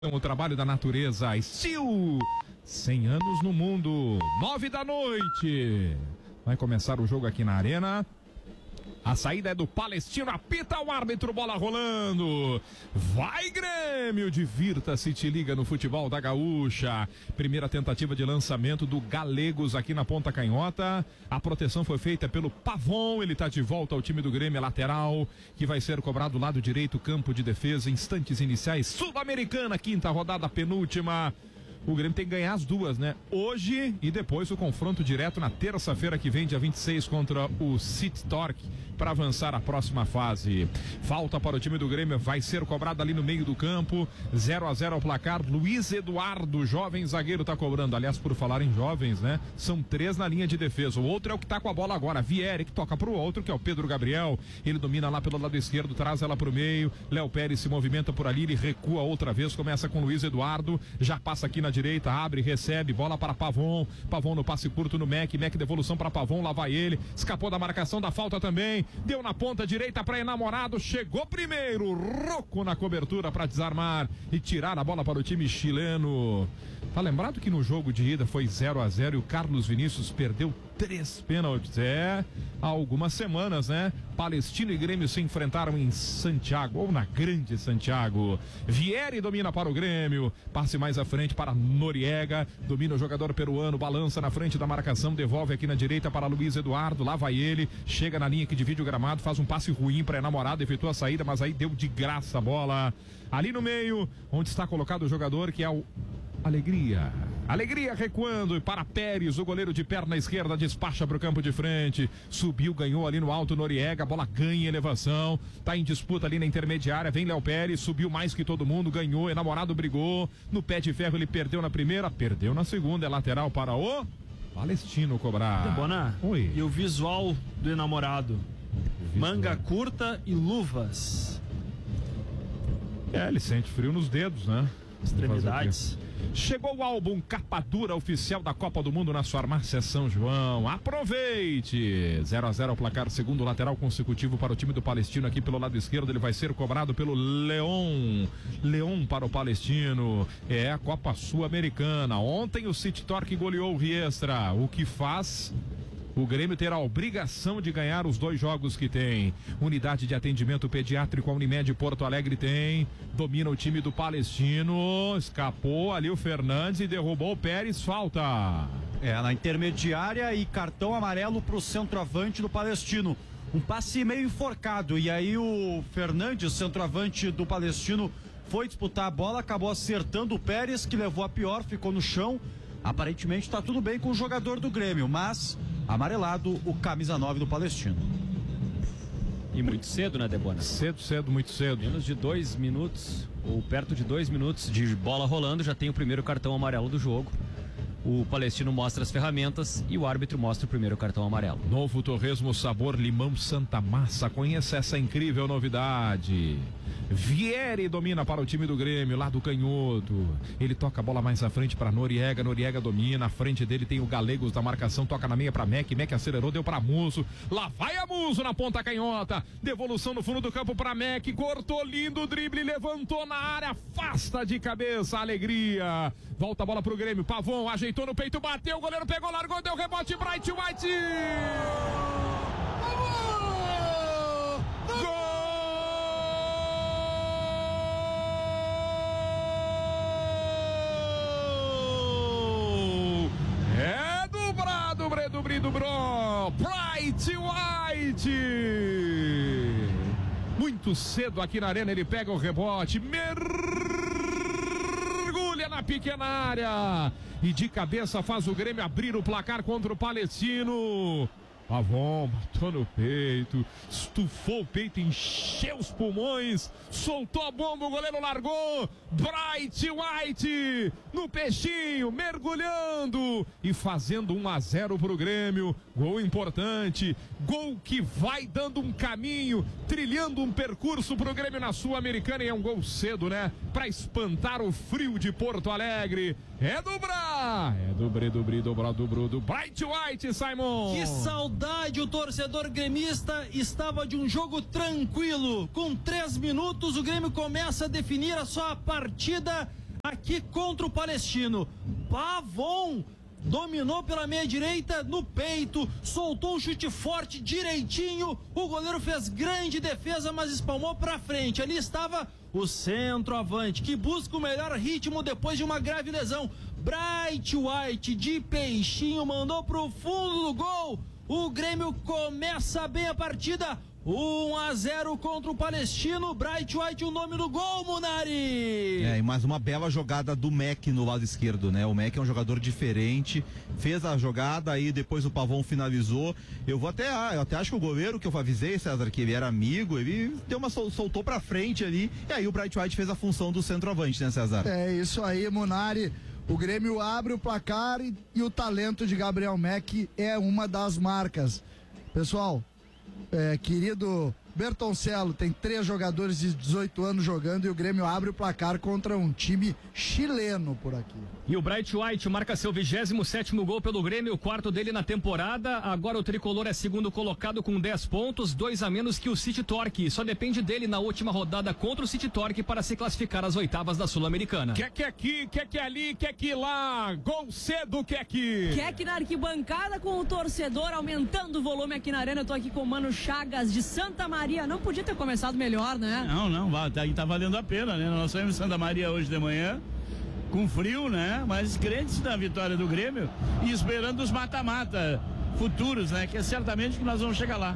O trabalho da natureza, Steel, 100 anos no mundo, 9 da noite. Vai começar o jogo aqui na arena. A saída é do Palestino, apita o árbitro, bola rolando. Vai Grêmio, divirta-se, te liga no futebol da Gaúcha. Primeira tentativa de lançamento do Galegos aqui na ponta canhota. A proteção foi feita pelo Pavon, ele tá de volta ao time do Grêmio, lateral, que vai ser cobrado do lado direito, campo de defesa, instantes iniciais, Sul-Americana, quinta rodada, penúltima. O Grêmio tem que ganhar as duas, né? Hoje e depois o confronto direto na terça-feira que vem, dia 26, contra o City Torque, para avançar a próxima fase. Falta para o time do Grêmio, vai ser cobrado ali no meio do campo. 0-0 ao placar. Luiz Eduardo, jovem zagueiro, tá cobrando. Aliás, por falar em jovens, né? São 3 na linha de defesa. O outro é o que tá com a bola agora. Vieri, que toca pro outro, que é o Pedro Gabriel. Ele domina lá pelo lado esquerdo, traz ela pro meio. Léo Pérez se movimenta por ali, ele recua outra vez, começa com Luiz Eduardo, já passa aqui na direita, abre, recebe, bola para Pavon. Pavon no passe curto no Mac devolução para Pavon, lá vai ele, escapou da marcação da falta também, deu na ponta direita para Enamorado, chegou primeiro, Rocco na cobertura para desarmar e tirar a bola para o time chileno. Tá lembrado que no jogo de ida foi 0-0 e o Carlos Vinícius perdeu 3 pênaltis, há algumas semanas, né? Palestino e Grêmio se enfrentaram em Santiago, ou na Grande Santiago. Vieri domina para o Grêmio, passe mais à frente para Noriega, domina o jogador peruano, balança na frente da marcação, devolve aqui na direita para Luiz Eduardo, lá vai ele, chega na linha que divide o gramado, faz um passe ruim para Enamorado, efetua a saída, mas aí deu de graça a bola. Ali no meio, onde está colocado o jogador, que é o Alegria recuando para Pérez, o goleiro de perna esquerda despacha para o campo de frente, subiu, ganhou ali no alto Noriega, a bola ganha em elevação, tá em disputa ali na intermediária, vem Léo Pérez, subiu mais que todo mundo, ganhou, Enamorado brigou, no pé de ferro ele perdeu na primeira, perdeu na segunda, é lateral para o Palestino cobrar. Debona, oi. E o visual do Enamorado? Manga curta e luvas. Ele sente frio nos dedos, né? Extremidades. Chegou o álbum capa dura oficial da Copa do Mundo na sua farmácia São João. Aproveite! 0-0 ao placar, segundo lateral consecutivo para o time do Palestino aqui pelo lado esquerdo. Ele vai ser cobrado pelo Leon para o Palestino. É a Copa Sul-Americana. Ontem o City Torque goleou o Riestra. O que faz? O Grêmio terá a obrigação de ganhar os 2 jogos que tem. Unidade de atendimento pediátrico, a Unimed Porto Alegre tem. Domina o time do Palestino. Escapou ali o Fernandes e derrubou o Pérez. Falta. Na intermediária e cartão amarelo pro centroavante do Palestino. Um passe meio enforcado. E aí o Fernandes, centroavante do Palestino, foi disputar a bola, acabou acertando o Pérez, que levou a pior, ficou no chão. Aparentemente tá tudo bem com o jogador do Grêmio, mas amarelado o camisa 9 do Palestino. E muito cedo, né, Debona? Cedo, muito cedo. Menos de 2 minutos, ou perto de 2 minutos de bola rolando, já tem o primeiro cartão amarelo do jogo. O Palestino mostra as ferramentas e o árbitro mostra o primeiro cartão amarelo. Novo torresmo sabor limão Santa Massa. Conheça essa incrível novidade. Vieri domina para o time do Grêmio, lá do canhoto. Ele toca a bola mais à frente para Noriega. Noriega domina. À frente dele tem o Galegos da marcação. Toca na meia para Mac acelerou, deu para Muso. Lá vai a Muso na ponta canhota. Devolução no fundo do campo para Mac. Cortou lindo o drible, levantou na área. Afasta de cabeça. Alegria. Volta a bola pro Grêmio. Pavon ajeitou no peito, bateu. O goleiro pegou, largou, deu rebote. Bright White. Dobrou, Bright White. Muito cedo aqui na arena, ele pega o rebote, mergulha na pequena área e de cabeça faz o Grêmio abrir o placar contra o Palestino. Pavon matou no peito, estufou o peito, encheu os pulmões, soltou a bomba, o goleiro largou. Bright White no peixinho, mergulhando e fazendo 1-0 pro Grêmio. Gol importante, gol que vai dando um caminho, trilhando um percurso pro Grêmio na Sul-Americana, e é um gol cedo, né? Pra espantar o frio de Porto Alegre. É do Bright White, Simon. Que saudade, o torcedor gremista estava de um jogo tranquilo. Com 3 minutos o Grêmio começa a definir a sua partida aqui contra o Palestino. Pavon dominou pela meia direita, no peito, soltou um chute forte, direitinho, o goleiro fez grande defesa, mas espalmou pra frente. Ali estava o centroavante, que busca o melhor ritmo depois de uma grave lesão. Bright White, de peixinho, mandou pro fundo do gol. O Grêmio começa bem a partida. 1-0 contra o Palestino. Bright White, o nome do gol, Munari. E mais uma bela jogada do Mac no lado esquerdo, né? O Mac é um jogador diferente, fez a jogada, aí depois o Pavon finalizou. Eu até acho que o goleiro, que eu avisei, César, que ele era amigo, ele soltou pra frente ali, e aí o Bright White fez a função do centroavante, né, César? É isso aí, Munari. O Grêmio abre o placar e o talento de Gabriel Mac é uma das marcas. Pessoal, querido Bertoncello, tem 3 jogadores de 18 anos jogando e o Grêmio abre o placar contra um time chileno por aqui. E o Bright White marca seu 27º gol pelo Grêmio, o 4º dele na temporada. Agora o tricolor é segundo colocado com 10 pontos, 2 a menos que o City Torque. Só depende dele na última rodada contra o City Torque para se classificar às oitavas da Sul-Americana. Quer que aqui, quer que ali, quer que lá. Gol cedo, quer que. Quer que na arquibancada com o torcedor aumentando o volume aqui na arena. Eu tô aqui com o Mano Chagas de Santa Maria. Não podia ter começado melhor, né? Não, tá valendo a pena, né? Nós saímos em Santa Maria hoje de manhã, com frio, né? Mas crentes na vitória do Grêmio e esperando os mata-mata futuros, né? Que é certamente que nós vamos chegar lá.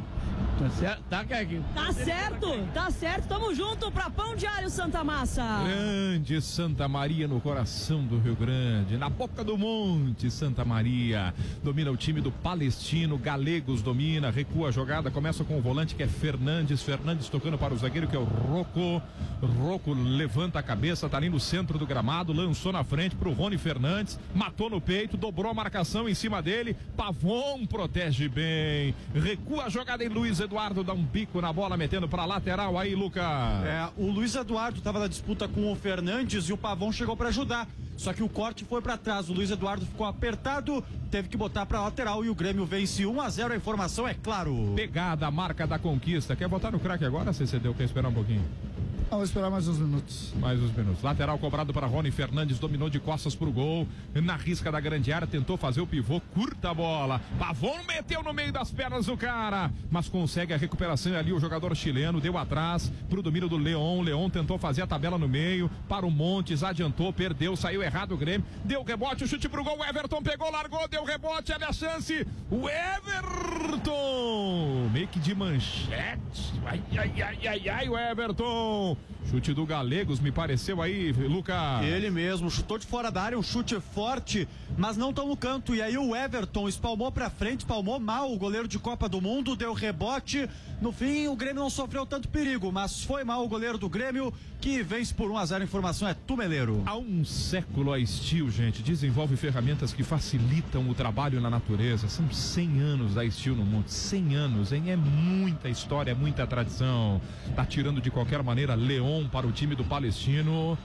Tá certo, tamo junto pra Pão de Alho Santa Massa. Grande Santa Maria no coração do Rio Grande, na boca do monte. Santa Maria domina o time do Palestino, Galegos domina, recua a jogada, começa com o volante que é Fernandes tocando para o zagueiro que é o Rocco levanta a cabeça, tá ali no centro do gramado, lançou na frente pro Rony Fernandes, matou no peito, dobrou a marcação em cima dele, Pavon protege bem, recua a jogada em Luiz Eduardo, dá um bico na bola, metendo pra lateral aí, Lucas. O Luiz Eduardo tava na disputa com o Fernandes e o Pavon chegou pra ajudar. Só que o corte foi pra trás, o Luiz Eduardo ficou apertado, teve que botar pra lateral e o Grêmio vence 1-0, a informação é claro. Pegada, marca da conquista. Quer botar no craque agora, CCD? Quer esperar um pouquinho? Vamos esperar mais uns minutos. Lateral cobrado para Rony Fernandes, dominou de costas pro gol, na risca da grande área, tentou fazer o pivô, curta a bola. Pavon meteu no meio das pernas do cara, mas consegue a recuperação ali. O jogador chileno deu atrás pro domínio do Leon tentou fazer a tabela no meio, para o Montes, adiantou, perdeu, saiu errado o Grêmio, deu rebote, o chute pro gol, o Everton pegou, largou, deu rebote, olha a chance, o Everton, meio que de manchete, ai, o Everton. Chute do Galegos, me pareceu aí, Lucas. Ele mesmo, chutou de fora da área, um chute forte, mas não tão no canto. E aí o Everton espalmou pra frente, espalmou mal o goleiro de Copa do Mundo, deu rebote. No fim, o Grêmio não sofreu tanto perigo, mas foi mal o goleiro do Grêmio, que vence por 1-0. A informação é Tumeleiro. Há um século a Steel, gente, desenvolve ferramentas que facilitam o trabalho na natureza. São 100 anos a Steel no mundo, 100 anos, hein? É muita história, é muita tradição. Tá tirando de qualquer maneira Leon para o time do Palestino.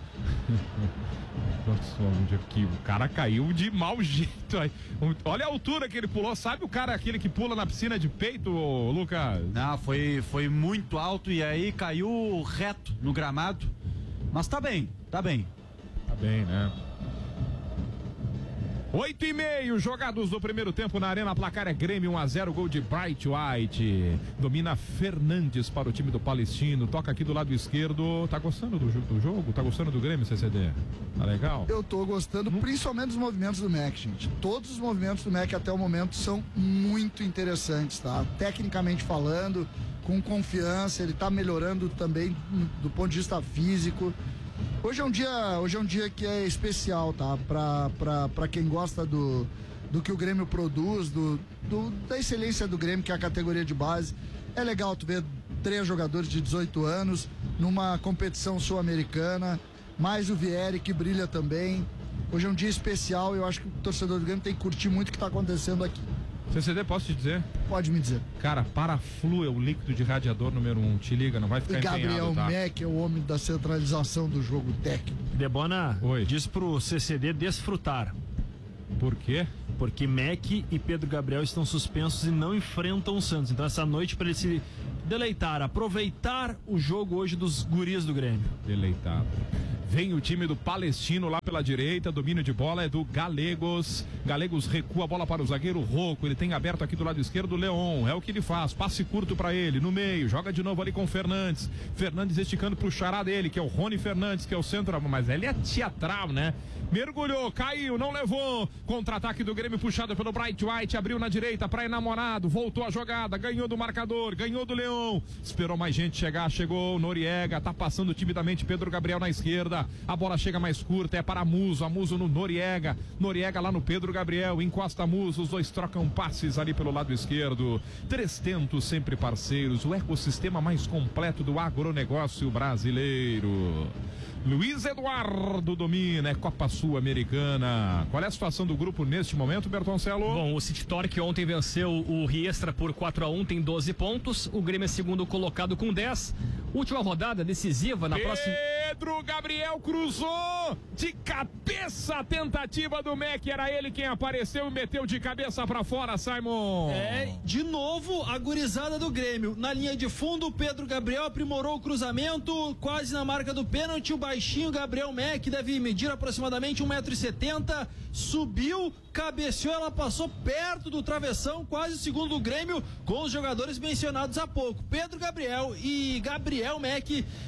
O cara caiu de mau jeito aí. Olha a altura que ele pulou. Sabe o cara aquele que pula na piscina de peito, Lucas? Não, foi muito alto e aí caiu reto no gramado. Mas tá bem. Tá bem, né? 8:30 jogados do primeiro tempo na arena, placar é Grêmio 1-0, gol de Bright White, domina Fernandes para o time do Palestino, toca aqui do lado esquerdo. Tá gostando do jogo? Tá gostando do Grêmio, CCD? Tá legal? Eu tô gostando principalmente dos movimentos do Mac, gente. Todos os movimentos do Mac até o momento são muito interessantes, tá? Tecnicamente falando, com confiança, ele tá melhorando também do ponto de vista físico. Hoje é um dia que é especial, tá? Pra quem gosta do que o Grêmio produz, da excelência do Grêmio, que é a categoria de base. É legal tu ver 3 jogadores de 18 anos numa competição sul-americana, mais o Vieri, que brilha também. Hoje é um dia especial e eu acho que o torcedor do Grêmio tem que curtir muito o que tá acontecendo aqui. CCD, posso te dizer? Pode me dizer. Cara, Paraflu é o líquido de radiador número 1. Te liga, não vai ficar empenhado, Gabriel tá? Mac é o homem da centralização do jogo técnico. Debona, Oi. Diz pro CCD desfrutar. Por quê? Porque Mac e Pedro Gabriel estão suspensos e não enfrentam o Santos. Então essa noite, para ele se deleitar, aproveitar o jogo hoje dos guris do Grêmio. Deleitado. Vem o time do Palestino lá pela direita, domínio de bola é do Galegos. Galegos recua a bola para o zagueiro Rocco, ele tem aberto aqui do lado esquerdo o Leon, é o que ele faz, passe curto para ele, no meio, joga de novo ali com o Fernandes. Fernandes esticando pro xará dele, que é o Rony Fernandes, que é o centro, mas ele é teatral, né? Mergulhou, caiu, não levou. Contra-ataque do Grêmio puxado pelo Bright White, abriu na direita para Enamorado, voltou a jogada, ganhou do marcador, ganhou do Leon. Esperou mais gente chegar, chegou Noriega, tá passando timidamente Pedro Gabriel na esquerda. A bola chega mais curta, é para Muso, a Muso no Noriega. Noriega lá no Pedro Gabriel, encosta Muso, os dois trocam passes ali pelo lado esquerdo. 300 sempre parceiros, o ecossistema mais completo do agronegócio brasileiro. Luiz Eduardo domina, é Copa Sul-Americana. Qual é a situação do grupo neste momento, Bertoncelo? Bom, o City Torque ontem venceu o Riestra por 4-1, tem 12 pontos. O Grêmio é segundo colocado com 10. Última rodada decisiva na próxima. Pedro Gabriel cruzou de cabeça a tentativa do Mac. Era ele quem apareceu e meteu de cabeça pra fora, Simon. De novo a gurizada do Grêmio. Na linha de fundo, o Pedro Gabriel aprimorou o cruzamento, quase na marca do pênalti. O baixinho Gabriel Mac deve medir aproximadamente 1,70 m. Subiu, cabeceou, ela passou perto do travessão, quase o segundo do Grêmio, com os jogadores mencionados há pouco. Pedro Gabriel e Gabriel Mac,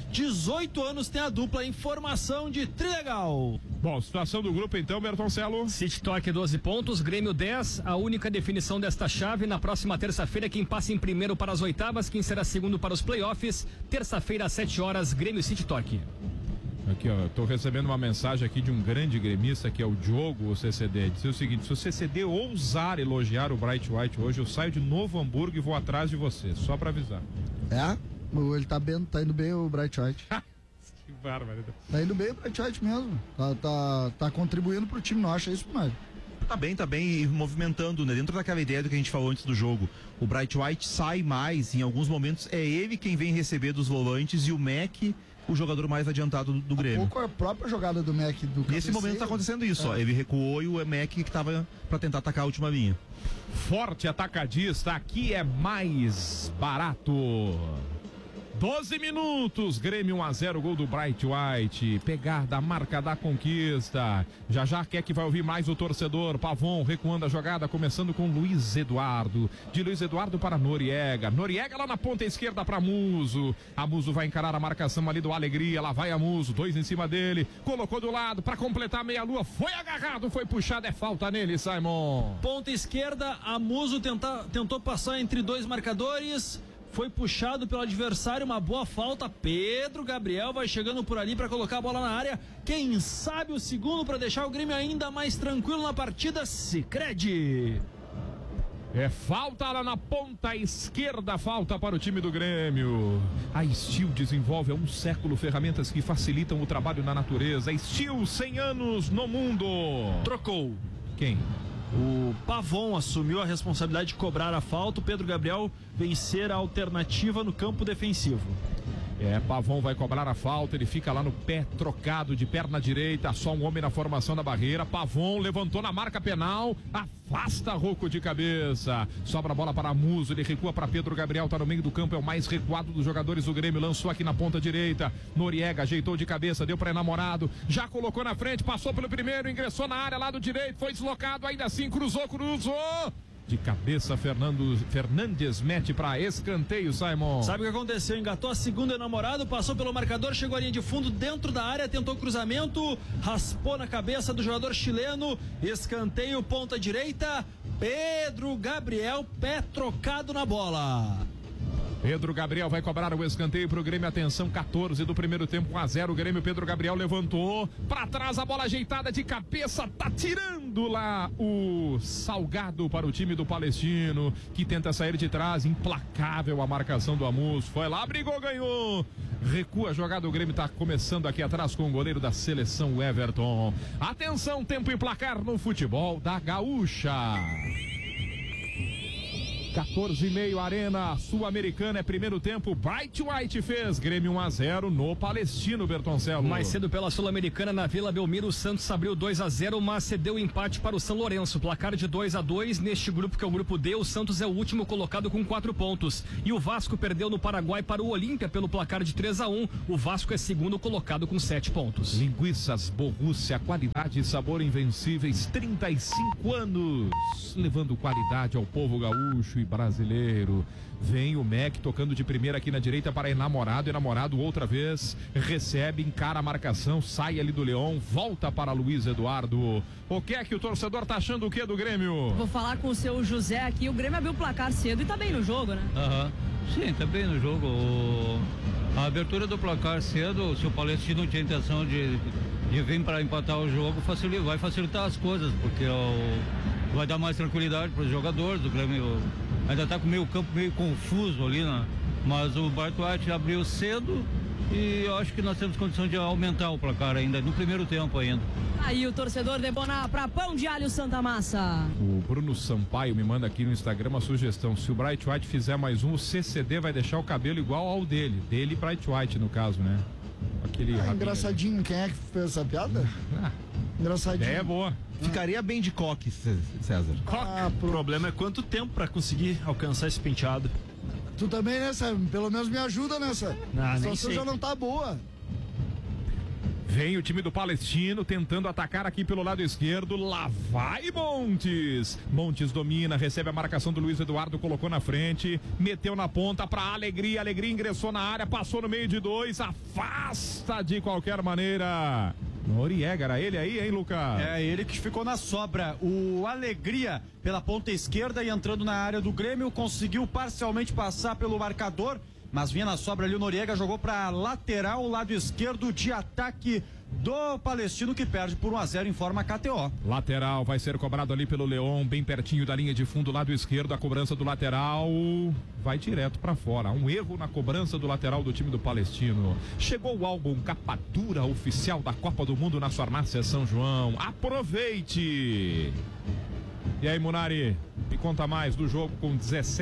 18 anos, tem a dupla em formação de Trilegal. Bom, situação do grupo então, Bertoncelo. City Torque 12 pontos, Grêmio 10. A única definição desta chave na próxima terça-feira, quem passa em primeiro para as oitavas, quem será segundo para os playoffs. Terça-feira às 7 horas, Grêmio e City Torque. Aqui, ó, eu tô recebendo uma mensagem aqui de um grande gremista, que é o Diogo, o CCD. Diz o seguinte: se o CCD ousar elogiar o Bright White hoje, eu saio de Novo Hamburgo e vou atrás de você, só pra avisar. Ele tá indo bem, o Bright White. Que bárbaro. Tá indo bem o Bright White mesmo. Tá contribuindo pro time, não acha isso, Mário? Tá bem e movimentando, né? Dentro daquela ideia do que a gente falou antes do jogo. O Bright White sai mais, em alguns momentos é ele quem vem receber dos volantes e o Mac, o jogador mais adiantado do Grêmio. Pouco a própria jogada do Mac do Nesse momento tá acontecendo isso, ó. Ele recuou e o Mac que tava pra tentar atacar a última linha. Forte atacadista, aqui é mais barato. 12 minutos, Grêmio 1-0, gol do Bright White. Pegar da marca da conquista. Já quer que vai ouvir mais o torcedor. Pavon recuando a jogada, começando com Luiz Eduardo. De Luiz Eduardo para Noriega. Noriega lá na ponta esquerda para Muso. A Muso vai encarar a marcação ali do Alegria. Lá vai a Muso, 2 em cima dele. Colocou do lado para completar a meia-lua. Foi agarrado, foi puxado. É falta nele, Simon. Ponta esquerda, a Muso tentou passar entre dois marcadores. Foi puxado pelo adversário, uma boa falta. Pedro Gabriel vai chegando por ali para colocar a bola na área. Quem sabe o segundo para deixar o Grêmio ainda mais tranquilo na partida. Sicredi. É falta lá na ponta esquerda, falta para o time do Grêmio. A Steel desenvolve há um século ferramentas que facilitam o trabalho na natureza. Steel, 100 anos no mundo. Trocou. Quem? O Pavon assumiu a responsabilidade de cobrar a falta. O Pedro Gabriel vencer a alternativa no campo defensivo. Pavon vai cobrar a falta, ele fica lá no pé trocado de perna direita, só um homem na formação da barreira. Pavon levantou na marca penal, afasta Rocco de cabeça, sobra a bola para Muso, ele recua para Pedro Gabriel, tá no meio do campo, é o mais recuado dos jogadores do Grêmio, lançou aqui na ponta direita, Noriega ajeitou de cabeça, deu para Enamorado, já colocou na frente, passou pelo primeiro, ingressou na área lá do direito, foi deslocado, ainda assim cruzou. De cabeça, Fernandes mete para escanteio, Simon. Sabe o que aconteceu? Engatou a segunda, Enamorado, passou pelo marcador, chegou à linha de fundo, dentro da área, tentou cruzamento, raspou na cabeça do jogador chileno, escanteio, ponta direita, Pedro Gabriel, pé trocado na bola. Pedro Gabriel vai cobrar o escanteio pro Grêmio, atenção, 14 do primeiro tempo, 1-0 o Grêmio. Pedro Gabriel levantou, pra trás a bola ajeitada de cabeça, tá tirando lá o Salgado para o time do Palestino, que tenta sair de trás, implacável a marcação do Amus, foi lá, brigou, ganhou, recua a jogada, o Grêmio tá começando aqui atrás com o goleiro da seleção, Everton. Atenção, tempo e placar no futebol da Gaúcha. 14h30, Arena Sul-Americana, é primeiro tempo, Bright White fez, Grêmio 1-0 no Palestino, Bertoncello. Mais cedo pela Sul-Americana, na Vila Belmiro, o Santos abriu 2-0, mas cedeu o empate para o São Lourenço, placar de 2-2, neste grupo que é o grupo D, o Santos é o último colocado com 4 pontos, e o Vasco perdeu no Paraguai para o Olímpia pelo placar de 3-1, o Vasco é segundo colocado com 7 pontos. Linguiças Borrússia, qualidade e sabor invencíveis, 35 anos, levando qualidade ao povo gaúcho brasileiro. Vem o Mac tocando de primeira aqui na direita para Enamorado outra vez recebe, encara a marcação, sai ali do Leão, volta para Luiz Eduardo. O que é que o torcedor tá achando o que do Grêmio? Vou falar com o seu José aqui, o Grêmio abriu o placar cedo e tá bem no jogo, né? Sim, tá bem no jogo. A abertura do placar cedo, se o Palestino não tinha intenção de vir para empatar o jogo, vai facilitar as coisas, porque vai dar mais tranquilidade para os jogadores. O Grêmio ainda está com o meio campo meio confuso ali, né? Mas o Bright White abriu cedo e eu acho que nós temos condição de aumentar o placar ainda, no primeiro tempo ainda. Aí o torcedor debonar para Pão de Alho Santa Massa. O Bruno Sampaio me manda aqui no Instagram uma sugestão: se o Bright White fizer mais um, o CCD vai deixar o cabelo igual ao dele e Bright White no caso, né? Aquele engraçadinho, quem é que fez essa piada? Engraçadinho. É boa. Ficaria bem de coque, César. O problema é quanto tempo pra conseguir alcançar esse penteado. Tu também, né, Sam? Pelo menos me ajuda nessa. A situação já não tá boa. Vem o time do Palestino tentando atacar aqui pelo lado esquerdo. Lá vai Montes. Montes domina, recebe a marcação do Luiz Eduardo, colocou na frente, meteu na ponta para Alegria. Alegria ingressou na área, passou no meio de 2, afasta de qualquer maneira. Noriega, era ele aí, hein, Lucas? É, ele que ficou na sobra. O Alegria pela ponta esquerda e entrando na área do Grêmio, conseguiu parcialmente passar pelo marcador, mas vinha na sobra ali o Noriega, jogou para lateral, lado esquerdo de ataque do Palestino, que perde por 1-0 em forma KTO. Lateral vai ser cobrado ali pelo Leão, bem pertinho da linha de fundo, lado esquerdo. A cobrança do lateral vai direto para fora. Um erro na cobrança do lateral do time do Palestino. Chegou o álbum capa dura oficial da Copa do Mundo nas farmácias São João. Aproveite! E aí, Munari, me conta mais do jogo com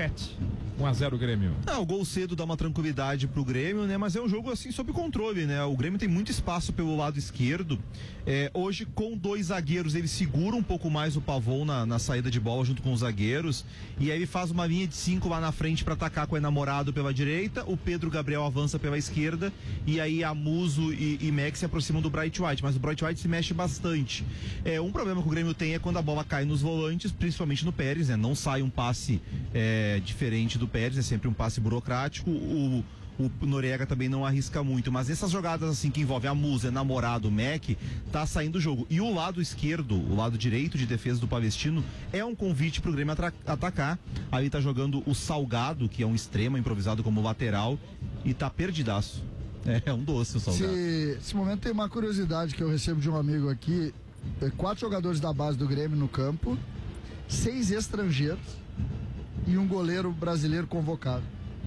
1-0 Grêmio. O gol cedo dá uma tranquilidade pro Grêmio, né? Mas é um jogo assim sob controle, né? O Grêmio tem muito espaço pelo lado esquerdo. Hoje, com 2 zagueiros, ele segura um pouco mais o Pavon na saída de bola junto com os zagueiros. E aí ele faz uma linha de 5 lá na frente para atacar com o Enamorado pela direita. O Pedro Gabriel avança pela esquerda. E aí a Muso e Max se aproximam do Bright White. Mas o Bright White se mexe bastante. Um problema que o Grêmio tem é quando a bola cai nos volantes, principalmente no Pérez, né? Não sai um passe diferente do Pérez, é sempre um passe burocrático. O Noriega também não arrisca muito, mas essas jogadas assim que envolvem a Musa, Enamorado, Mac, tá saindo o jogo. E o lado esquerdo, o lado direito de defesa do Palestino, é um convite pro Grêmio atacar. Ali tá jogando o Salgado, que é um extremo improvisado como lateral, e tá perdidaço. É um doce o Salgado. Esse momento tem uma curiosidade que eu recebo de um amigo aqui: 4 jogadores da base do Grêmio no campo, 6 estrangeiros e um goleiro brasileiro convocado.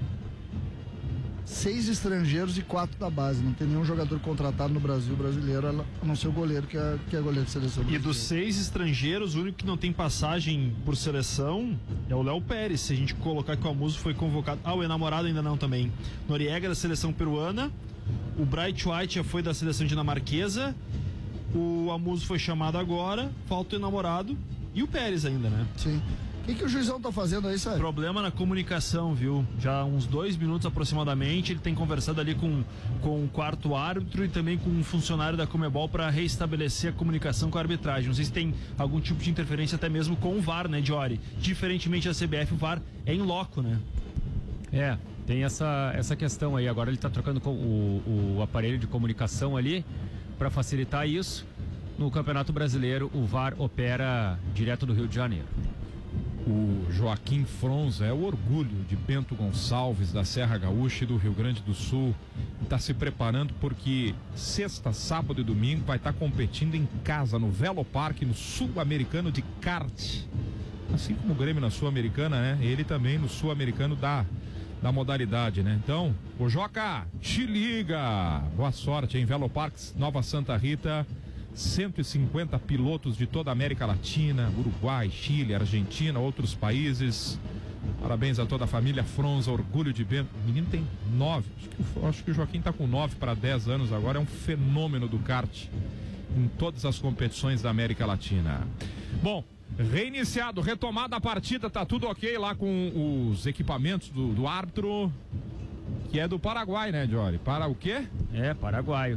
6 estrangeiros e 4 da base. Não tem nenhum jogador contratado no Brasil brasileiro, a não ser o goleiro, que é goleiro de seleção brasileira. E dos 6 estrangeiros, o único que não tem passagem por seleção é o Léo Pérez. Se a gente colocar que o Amuso foi convocado. O Enamorado ainda não também. Noriega da seleção peruana. O Bright White já foi da seleção dinamarquesa. O Amuso foi chamado agora. Falta o Enamorado. E o Pérez ainda, né? Sim. O que o juizão tá fazendo aí, Sérgio? Problema na comunicação, viu? Já há uns 2 minutos aproximadamente, ele tem conversado ali com o quarto árbitro e também com um funcionário da Conmebol para restabelecer a comunicação com a arbitragem. Não sei se tem algum tipo de interferência até mesmo com o VAR, né, Diori? Diferentemente da CBF, o VAR é em loco, né? Tem essa questão aí. Agora ele tá trocando com o aparelho de comunicação ali para facilitar isso. No Campeonato Brasileiro, o VAR opera direto do Rio de Janeiro. O Joaquim Fronza é o orgulho de Bento Gonçalves, da Serra Gaúcha e do Rio Grande do Sul. Está se preparando porque sexta, sábado e domingo vai estar competindo em casa no Velopark, no Sul-Americano de kart. Assim como o Grêmio na Sul-Americana, né? Ele também no Sul-Americano da modalidade, né? Então, o Joca, te liga! Boa sorte em Velopark, Nova Santa Rita. 150 pilotos de toda a América Latina, Uruguai, Chile, Argentina, outros países. Parabéns a toda a família Fronza, orgulho de Bento. O menino tem 9. Acho que o Joaquim tá com 9 para 10 anos agora. É um fenômeno do kart em todas as competições da América Latina. Bom, reiniciado, retomada a partida, tá tudo ok lá com os equipamentos do árbitro, que é do Paraguai, né, Jory? Para o quê? Paraguaio.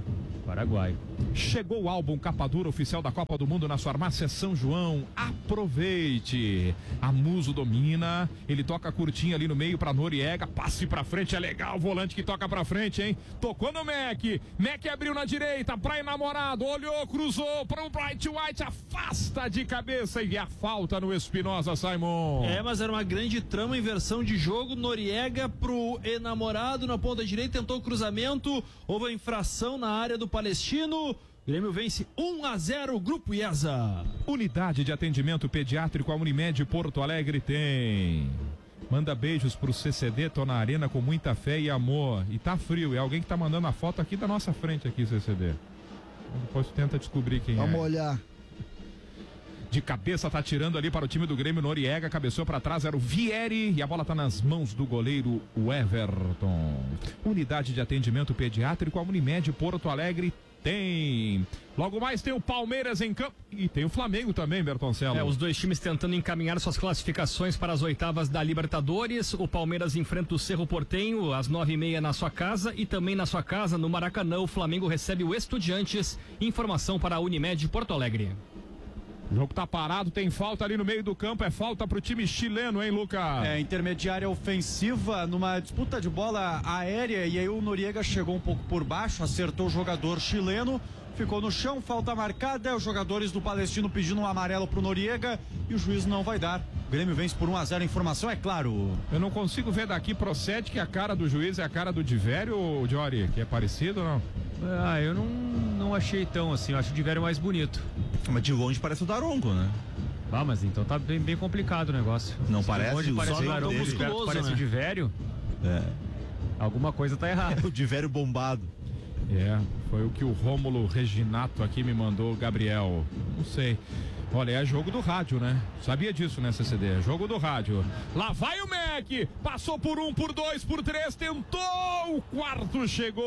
Chegou o álbum capa dura oficial da Copa do Mundo na sua farmácia São João. Aproveite. A Muso domina. Ele toca curtinho ali no meio pra Noriega. Passe pra frente, é legal. O volante que toca pra frente, hein? Tocou no Mac. Mac abriu na direita pra Enamorado. Olhou, cruzou para o Bright White. Afasta de cabeça e a falta no Espinosa, Simon. Mas era uma grande trama, inversão de jogo. Noriega pro Enamorado na ponta direita. Tentou o cruzamento. Houve a infração na área do Palestino. Grêmio vence 1-0, Grupo IESA. Unidade de atendimento pediátrico, a Unimed Porto Alegre tem. Manda beijos pro CCD, tô na arena com muita fé e amor. E tá frio, é alguém que tá mandando a foto aqui da nossa frente aqui, CCD. Depois tenta descobrir quem Vamos olhar. De cabeça tá tirando ali para o time do Grêmio. Noriega cabeceou para trás, era o Vieri e a bola tá nas mãos do goleiro o Everton. Unidade de atendimento pediátrico, a Unimed Porto Alegre tem. Logo mais tem o Palmeiras em campo e tem o Flamengo também, Bertoncello. Os dois times tentando encaminhar suas classificações para as oitavas da Libertadores. O Palmeiras enfrenta o Cerro Porteño às 9h30 na sua casa e também na sua casa no Maracanã. O Flamengo recebe o Estudiantes. Informação para a Unimed Porto Alegre. O jogo tá parado, tem falta ali no meio do campo, é falta pro time chileno, hein, Lucas? Intermediária ofensiva numa disputa de bola aérea e aí o Noriega chegou um pouco por baixo, acertou o jogador chileno, ficou no chão, falta marcada, os jogadores do Palestino pedindo um amarelo pro Noriega e o juiz não vai dar. O Grêmio vence por 1-0, a informação é claro. Eu não consigo ver daqui, procede que a cara do juiz é a cara do Divério, ou Jory, que é parecido ou não? Eu não achei tão assim, eu acho o Divério mais bonito. Mas de longe parece o Daronco, né? Mas então tá bem complicado o negócio. Não parece? De longe parece o Daronco, musculoso, parece, né? O Divério. Alguma coisa tá errada. O Divério bombado. Foi o que o Rômulo Reginato aqui me mandou, Gabriel. Não sei. Olha, é jogo do rádio, né? Sabia disso, né, CCD? É jogo do rádio. Lá vai o Mac. Passou por 1, por 2, por 3. Tentou. O quarto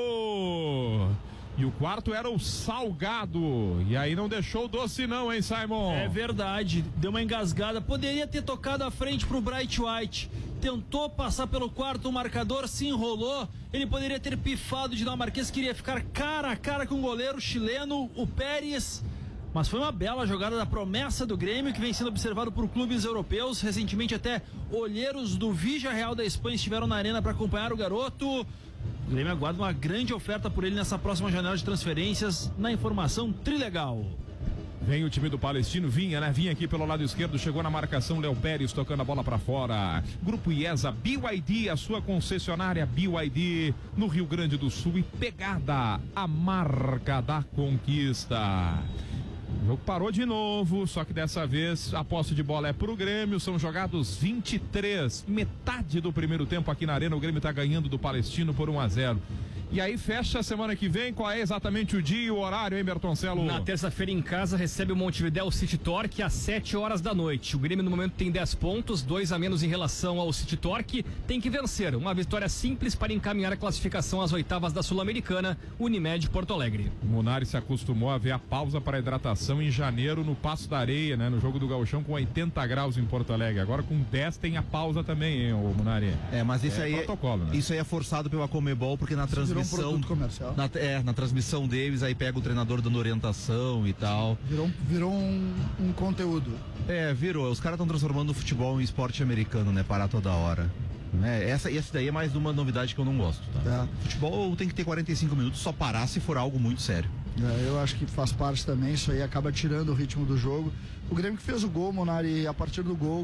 chegou. E o quarto era o Salgado. E aí não deixou o doce não, hein, Simon? É verdade. Deu uma engasgada. Poderia ter tocado à frente pro Bright White. Tentou passar pelo quarto, o marcador se enrolou. Ele poderia ter pifado. Dinamarquês queria ficar cara a cara com o goleiro chileno, o Pérez. Mas foi uma bela jogada da promessa do Grêmio, que vem sendo observado por clubes europeus. Recentemente até olheiros do Villarreal da Espanha estiveram na arena para acompanhar o garoto. O Grêmio aguarda uma grande oferta por ele nessa próxima janela de transferências. Na informação Trilegal. Vem o time do Palestino, vinha aqui pelo lado esquerdo, chegou na marcação, Léo Pérez tocando a bola pra fora. Grupo IESA, BYD, a sua concessionária BYD no Rio Grande do Sul e pegada, a marca da conquista. O jogo parou de novo, só que dessa vez a posse de bola é pro Grêmio, são jogados 23, metade do primeiro tempo aqui na arena, o Grêmio tá ganhando do Palestino por 1-0. E aí fecha a semana que vem, qual é exatamente o dia e o horário, hein, Bertoncello? Na terça-feira em casa recebe o Montevidéu City Torque às 7 horas da noite. O Grêmio no momento tem 10 pontos, 2 a menos em relação ao City Torque. Tem que vencer, uma vitória simples para encaminhar a classificação às oitavas da Sul-Americana, Unimed Porto Alegre. O Munari se acostumou a ver a pausa para hidratação em janeiro no Passo da Areia, né? No jogo do Gauchão com 80 graus em Porto Alegre. Agora com 10 tem a pausa também, hein, o Munari? Mas isso aí protocolo, né? Isso aí é forçado pela Comebol, porque na transmissão comercial. Na transmissão deles, aí pega o treinador dando orientação e tal. Virou um conteúdo. Virou. Os caras estão transformando o futebol em esporte americano, né? Parar toda hora. Essa daí é mais uma novidade que eu não gosto. Tá? Futebol tem que ter 45 minutos, só parar se for algo muito sério. Eu acho que faz parte também, isso aí acaba tirando o ritmo do jogo. O Grêmio que fez o gol, Monari, a partir do gol, o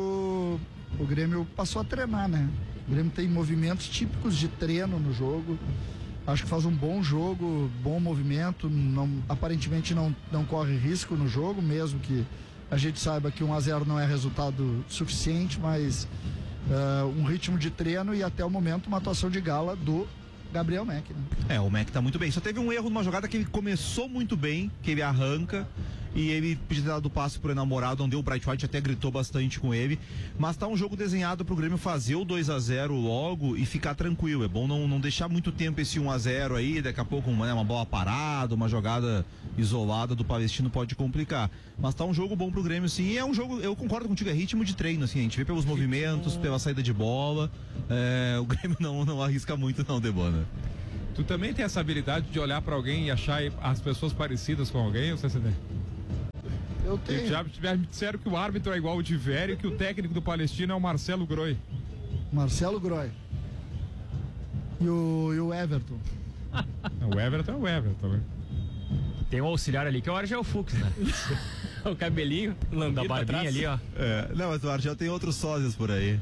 Grêmio passou a treinar, né? O Grêmio tem movimentos típicos de treino no jogo. Acho que faz um bom jogo, bom movimento, aparentemente não corre risco no jogo, mesmo que a gente saiba que 1-0 não é resultado suficiente, mas um ritmo de treino e até o momento uma atuação de gala do Gabriel Mac, né? O Mac tá muito bem, só teve um erro numa jogada que ele começou muito bem, que ele arranca e ele podia ter dado o passe pro enamorado, onde o Bright White até gritou bastante com ele, mas tá um jogo desenhado pro Grêmio fazer o 2-0 logo e ficar tranquilo. É bom não deixar muito tempo esse 1-0 aí, daqui a pouco uma bola parada, uma jogada isolada do Palestino pode complicar. Mas tá um jogo bom pro Grêmio, sim, e é um jogo, eu concordo contigo, é ritmo de treino, assim, a gente vê pelos movimentos, pela saída de bola, o Grêmio não arrisca muito não, Debona. Tu também tem essa habilidade de olhar pra alguém e achar as pessoas parecidas com alguém, ou CCD? Eu tenho. Já me disseram que o árbitro é igual o de Vério e que o técnico do Palestino é o Marcelo Groi. Marcelo Groi. E o Everton. O Everton é o Everton, né? Tem um auxiliar ali que é o Argel Fux, né? O cabelinho, da barbinha ali, ó. Não, mas o Argel tem outros sósias por aí.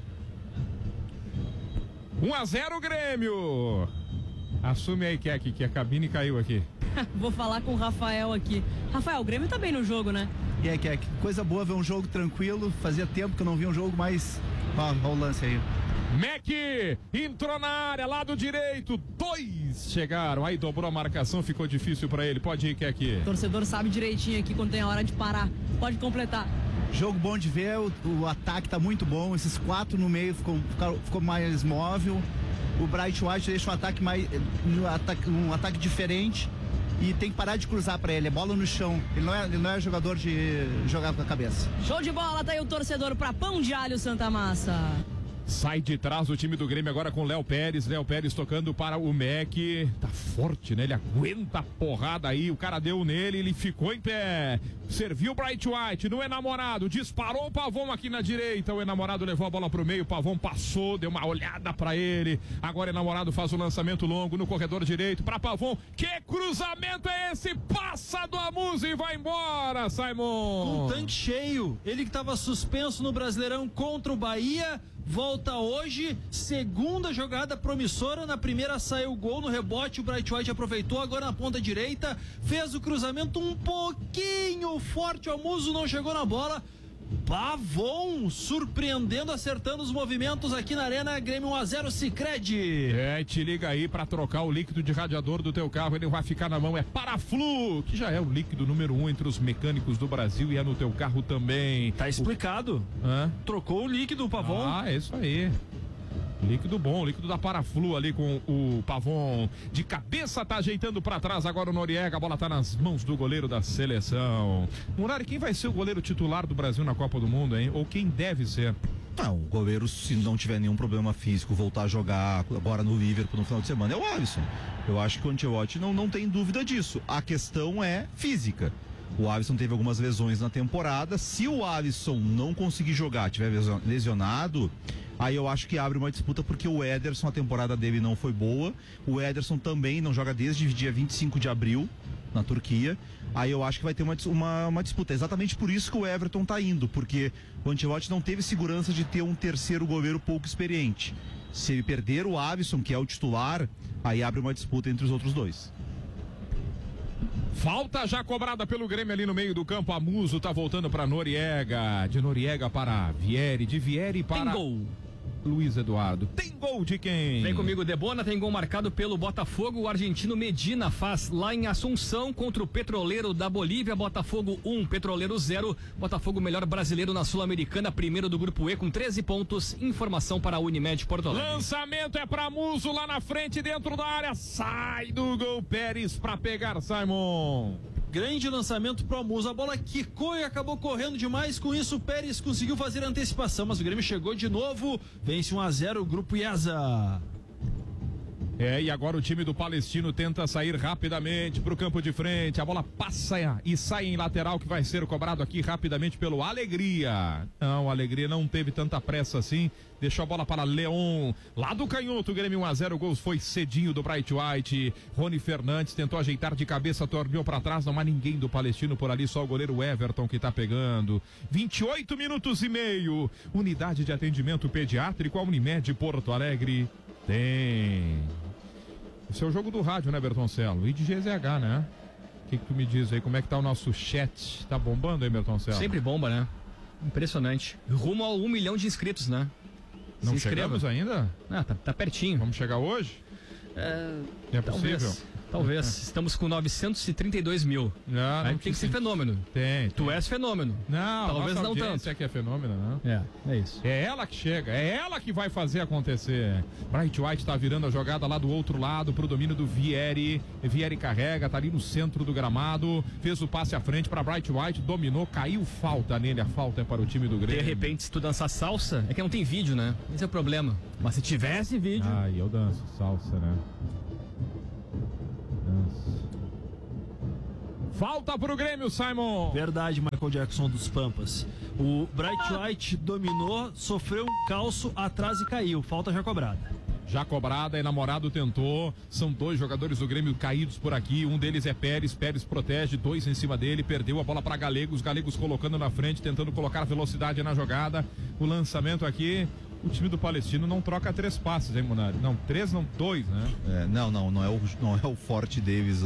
1-0 Grêmio. Assume aí, Keck, que a cabine caiu aqui. Vou falar com o Rafael aqui. Rafael, o Grêmio tá bem no jogo, né? E aí, Keck, coisa boa ver um jogo tranquilo. Fazia tempo que eu não vi um jogo mais... Olha o lance aí. Mac entrou na área, lado direito, 2 chegaram, aí dobrou a marcação, ficou difícil pra ele, pode ir, Keck. O torcedor sabe direitinho aqui quando tem a hora de parar, pode completar. Jogo bom de ver, o ataque tá muito bom, esses 4 no meio ficou mais móvel, o Bright White deixa um ataque um ataque diferente e tem que parar de cruzar pra ele, é bola no chão, ele não é jogador de jogar com a cabeça. Show de bola, tá aí o torcedor pra Pão de Alho Santa Massa. Sai de trás o time do Grêmio agora com Léo Pérez tocando para o Mac, tá forte, né? Ele aguenta a porrada aí, o cara deu nele, ele ficou em pé, serviu o Bright White no enamorado, disparou o Pavão aqui na direita, o enamorado levou a bola pro meio, o Pavão passou, deu uma olhada pra ele, agora o enamorado faz o lançamento longo no corredor direito pra Pavão, que cruzamento é esse? Passa do Amuso e vai embora, Simon! Um tanque cheio, ele que tava suspenso no Brasileirão contra o Bahia, volta hoje, segunda jogada promissora, na primeira saiu o gol no rebote, o Bright White aproveitou, agora na ponta direita, fez o cruzamento um pouquinho forte, o Amuso não chegou na bola, Pavon surpreendendo, acertando os movimentos aqui na Arena. Grêmio 1-0 Sicredi. Te liga aí pra trocar o líquido de radiador do teu carro, ele vai ficar na mão, é Paraflu, que já é o líquido número 1 entre os mecânicos do Brasil e é no teu carro também. Tá explicado. Trocou o líquido, o Pavon. É isso aí. Líquido bom, líquido da Paraflu ali com o Pavon. De cabeça tá ajeitando pra trás agora o Noriega, a bola tá nas mãos do goleiro da seleção. Murari, quem vai ser o goleiro titular do Brasil na Copa do Mundo, hein? Ou quem deve ser? Não, o goleiro, se não tiver nenhum problema físico, voltar a jogar agora no Liverpool no final de semana, é o Alisson. Eu acho que o Ancelotti não tem dúvida disso. A questão é física. O Alisson teve algumas lesões na temporada. Se o Alisson não conseguir jogar, tiver lesionado, aí eu acho que abre uma disputa, porque o Ederson, a temporada dele não foi boa. O Ederson também não joga desde dia 25 de abril na Turquia. Aí eu acho que vai ter uma disputa. Exatamente por isso que o Everton tá indo, porque o Ancelotti não teve segurança de ter um terceiro goleiro pouco experiente. Se ele perder o Alisson, que é o titular, aí abre uma disputa entre os outros dois. Falta já cobrada pelo Grêmio ali no meio do campo. Amuso tá voltando para Noriega. De Noriega para Vieri. De Vieri para... Tem gol. Luiz Eduardo. Tem gol de quem? Vem comigo, Debona. Tem gol marcado pelo Botafogo. O argentino Medina faz lá em Assunção contra o Petroleiro da Bolívia. Botafogo 1, Petroleiro 0. Botafogo melhor brasileiro na Sul-Americana, primeiro do grupo E com 13 pontos. Informação para a Unimed Porto Alegre. Lançamento é para Muso lá na frente, dentro da área. Sai do gol Pérez para pegar Simon. Grande lançamento pro Amuso, a bola quicou e acabou correndo demais, com isso o Pérez conseguiu fazer a antecipação, mas o Grêmio chegou de novo, vence 1-0 o grupo IESA. E agora o time do Palestino tenta sair rapidamente pro campo de frente, a bola passa e sai em lateral, que vai ser cobrado aqui rapidamente pelo Alegria. Não, o Alegria não teve tanta pressa assim, deixou a bola para Leon, lá do canhoto, o Grêmio 1-0, o gol foi cedinho do Bright White. Rony Fernandes tentou ajeitar de cabeça, torneou para trás, não há ninguém do Palestino por ali, só o goleiro Everton que tá pegando. 28 minutos e meio, unidade de atendimento pediátrico, a Unimed Porto Alegre tem. Esse é o jogo do rádio, né, Bertoncelo? E de GZH, né? O que tu me diz aí? Como é que tá o nosso chat? Tá bombando aí, Bertoncelo? Sempre bomba, né? Impressionante. Rumo ao 1 milhão de inscritos, né? Não chegamos ainda? Ah, tá pertinho. Vamos chegar hoje? É possível? Talvez. Estamos com 932 mil. Não tem que ser fenômeno. Tem. Tu és fenômeno. Não, talvez não tanto. Você que é fenômeno, não? É isso. É ela que chega, é ela que vai fazer acontecer. Bright White tá virando a jogada lá do outro lado pro domínio do Vieri. Vieri carrega, tá ali no centro do gramado. Fez o passe à frente pra Bright White, dominou, caiu falta nele. A falta é para o time do Grêmio. De repente, se tu dançar salsa, é que não tem vídeo, né? Esse é o problema. Mas se tivesse vídeo. Ah, eu danço salsa, né? Falta pro Grêmio, Simon. Verdade, Michael Jackson dos Pampas. O Bright White dominou, sofreu um calço atrás e caiu. Falta já cobrada. Já cobrada, enamorado tentou. São 2 jogadores do Grêmio caídos por aqui. Um deles é Pérez. Pérez protege, 2 em cima dele. Perdeu a bola para Galegos. Galegos colocando na frente, tentando colocar velocidade na jogada. O lançamento aqui. O time do Palestino não troca 3 passes, hein, Munari? Não, 3 não, 2, né? Não é o forte deles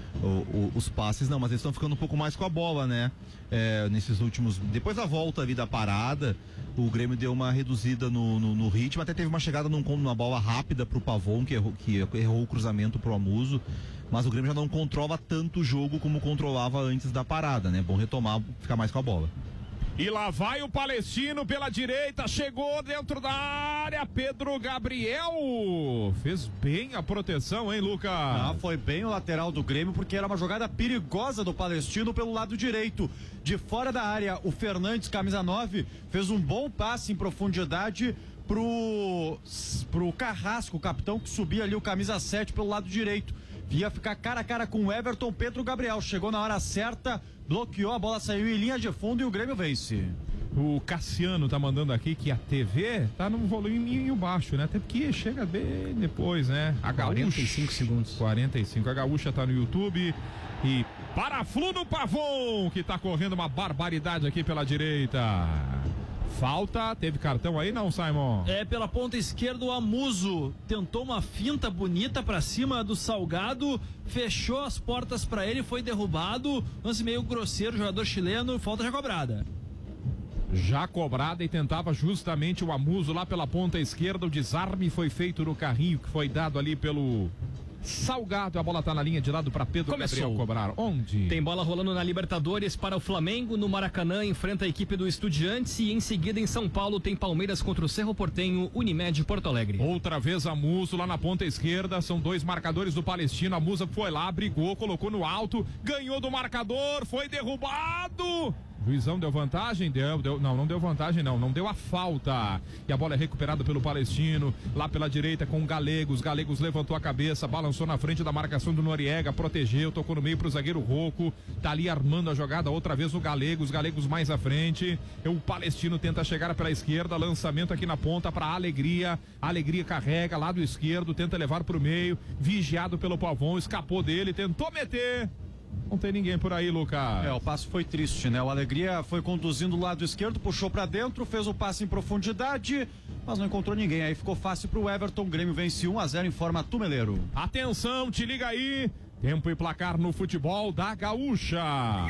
os passes, não, mas eles estão ficando um pouco mais com a bola, né? Nesses últimos. Depois da volta ali da parada, o Grêmio deu uma reduzida no ritmo, até teve uma chegada numa bola rápida pro Pavon, que errou o cruzamento pro Amuso. Mas o Grêmio já não controla tanto o jogo como controlava antes da parada, né? Bom retomar, ficar mais com a bola. E lá vai o Palestino pela direita, chegou dentro da área, Pedro Gabriel. Fez bem a proteção, hein, Lucas? Foi bem o lateral do Grêmio, porque era uma jogada perigosa do Palestino pelo lado direito. De fora da área, o Fernandes, camisa 9, fez um bom passe em profundidade pro Carrasco, o capitão que subia ali, o camisa 7 pelo lado direito. Ia ficar cara a cara com o Everton. Pedro Gabriel chegou na hora certa, bloqueou, a bola saiu em linha de fundo e o Grêmio vence. O Cassiano tá mandando aqui que a TV tá num volume baixo, né? Até porque chega bem depois, né? A Gaúcha, 45 segundos. 45. A Gaúcha tá no YouTube. E Paraflu no Pavon, que tá correndo uma barbaridade aqui pela direita. Falta, teve cartão aí não, Simon? Pela ponta esquerda o Amuso tentou uma finta bonita pra cima do Salgado, fechou as portas pra ele, foi derrubado, lance meio grosseiro, jogador chileno, falta já cobrada. Já cobrada e tentava justamente o Amuso lá pela ponta esquerda, o desarme foi feito no carrinho que foi dado ali pelo Salgado. A bola tá na linha de lado para Pedro Gabriel cobrar. Onde? Tem bola rolando na Libertadores para o Flamengo. No Maracanã enfrenta a equipe do Estudiantes. E em seguida em São Paulo tem Palmeiras contra o Cerro Porteño, Unimed Porto Alegre. Outra vez Amuso lá na ponta esquerda. São 2 marcadores do Palestino. Amuso foi lá, brigou, colocou no alto, ganhou do marcador, foi derrubado. Juizão deu vantagem? Não deu vantagem, não deu a falta. E a bola é recuperada pelo Palestino, lá pela direita com o Galegos. Galegos levantou a cabeça, balançou na frente da marcação do Noriega, protegeu, tocou no meio pro zagueiro Rocco. Tá ali armando a jogada outra vez o Galegos mais à frente. O Palestino tenta chegar pela esquerda, lançamento aqui na ponta para Alegria. Alegria carrega, lado esquerdo, tenta levar pro meio, vigiado pelo Pavon, escapou dele, tentou meter. Não tem ninguém por aí, Lucas. O passe foi triste, né? O Alegria foi conduzindo o lado esquerdo, puxou pra dentro, fez o passe em profundidade, mas não encontrou ninguém. Aí ficou fácil pro Everton. Grêmio vence 1-0 em forma Tumeleiro. Atenção, te liga aí. Tempo e placar no futebol da Gaúcha.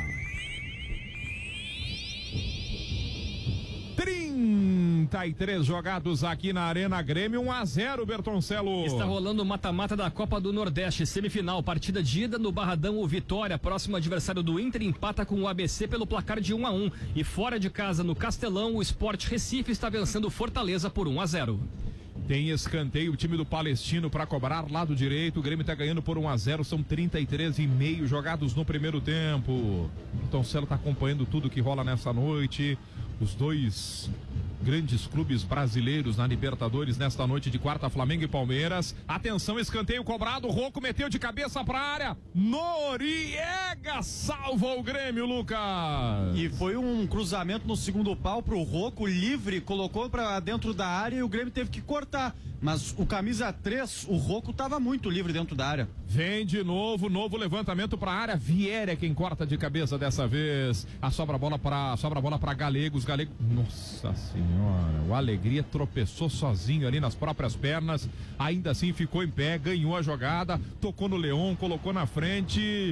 33 jogados aqui na Arena Grêmio, 1-0, Bertoncelo. Está rolando o mata-mata da Copa do Nordeste, semifinal, partida de ida no Barradão, o Vitória, próximo adversário do Inter, empata com o ABC pelo placar de 1-1. E fora de casa, no Castelão, o Sport Recife está vencendo o Fortaleza por 1-0. Tem escanteio, o time do Palestino para cobrar, lado direito. O Grêmio está ganhando por 1-0, são 33,5 jogados no primeiro tempo. O Bertoncelo está acompanhando tudo que rola nessa noite. Os 2 grandes clubes brasileiros na Libertadores nesta noite de quarta, Flamengo e Palmeiras. Atenção, escanteio cobrado, o Rocco meteu de cabeça pra área, Noriega salva o Grêmio, Lucas. E foi um cruzamento no segundo pau pro Rocco, livre, colocou pra dentro da área e o Grêmio teve que cortar. Mas o camisa 3, o Rocco tava muito livre dentro da área. Vem de novo, novo levantamento pra área, Vieri é quem corta de cabeça dessa vez. Sobra a bola pra Galegos, nossa senhora, o Alegria tropeçou sozinho ali nas próprias pernas, ainda assim ficou em pé, ganhou a jogada, tocou no Leão, colocou na frente.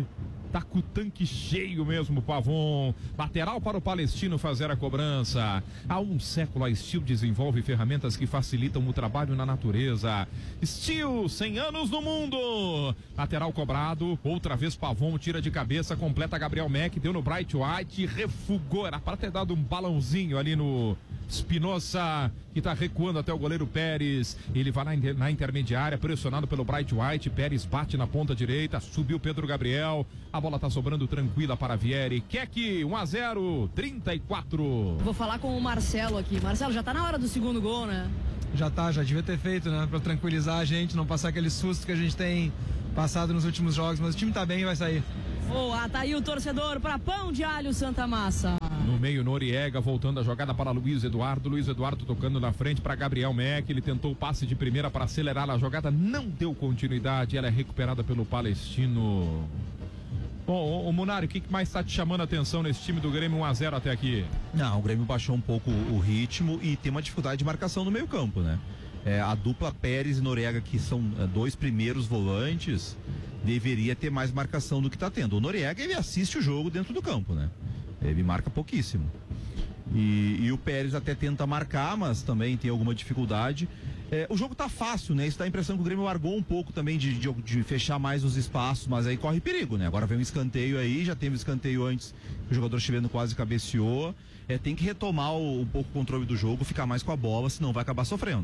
Tá com o tanque cheio mesmo, Pavon. Lateral para o Palestino fazer a cobrança. Há um século a Steel desenvolve ferramentas que facilitam o trabalho na natureza. Steel, 100 anos no mundo. Lateral cobrado, outra vez Pavon tira de cabeça, completa Gabriel Mack, deu no Bright White, refugou. Era para ter dado um balãozinho ali no Espinosa, que tá recuando até o goleiro Pérez. Ele vai na intermediária, pressionado pelo Bright White. Pérez bate na ponta direita, subiu Pedro Gabriel. A bola tá sobrando tranquila para Vieri. Keck, 1-0, 34. Vou falar com o Marcelo aqui. Marcelo, já tá na hora do segundo gol, né? Já devia ter feito, né? Pra tranquilizar a gente, não passar aquele susto que a gente tem passado nos últimos jogos. Mas o time tá bem e vai sair. Boa, tá aí o torcedor para Pão de Alho Santa Massa. No meio, Noriega voltando a jogada para Luiz Eduardo. Luiz Eduardo tocando na frente para Gabriel Mack. Ele tentou o passe de primeira para acelerar a jogada, não deu continuidade. Ela é recuperada pelo Palestino. Bom, o Munari, o que mais está te chamando a atenção nesse time do Grêmio 1-0 até aqui? Não, o Grêmio baixou um pouco o ritmo e tem uma dificuldade de marcação no meio-campo, né? A dupla Pérez e Noriega, que são dois primeiros volantes, deveria ter mais marcação do que está tendo. O Noriega, ele assiste o jogo dentro do campo, né? Ele marca pouquíssimo. E o Pérez até tenta marcar, mas também tem alguma dificuldade. O jogo tá fácil, né? Isso dá a impressão que o Grêmio largou um pouco também de fechar mais os espaços, mas aí corre perigo, né? Agora vem um escanteio aí, já teve um escanteio antes, o jogador chileno quase cabeceou. Tem que retomar um pouco o controle do jogo, ficar mais com a bola, senão vai acabar sofrendo.